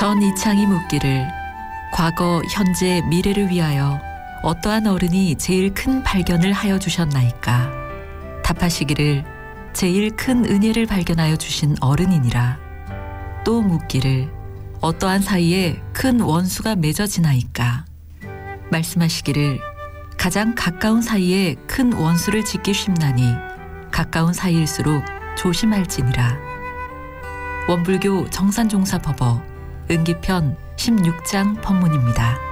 전 이창이 묻기를 과거, 현재, 미래를 위하여 어떠한 어른이 제일 큰 발견을 하여 주셨나이까? 답하시기를 제일 큰 은혜를 발견하여 주신 어른이니라. 또 묻기를 어떠한 사이에 큰 원수가 맺어지나이까? 말씀하시기를 가장 가까운 사이에 큰 원수를 짓기 쉽나니 가까운 사이일수록 조심할지니라. 원불교 정산종사법어 은기편 16장 법문입니다.